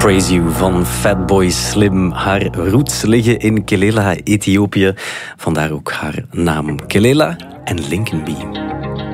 Praise You van Fatboy Slim. Haar roots liggen in Kelela, Ethiopië. Vandaar ook haar naam Kelela en Lincoln Bee.